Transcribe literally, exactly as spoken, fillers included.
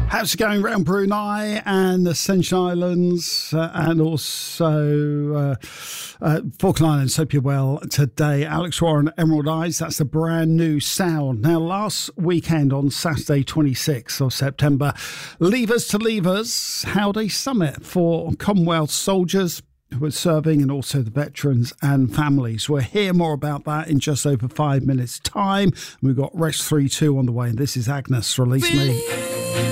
How's it going around Brunei and the Ascension Islands uh, and also uh, uh, Falkland Islands? Hope you're well today. Alex Warren, Emerald Eyes, that's a brand new sound. Now, last weekend on Saturday, twenty-sixth of September, Leavers to Leavers Howdy Summit for Commonwealth soldiers who are serving and also the veterans and families. We'll hear more about that in just over five minutes' time. We've got Rex three two on the way, and this is Agnes, Release Me.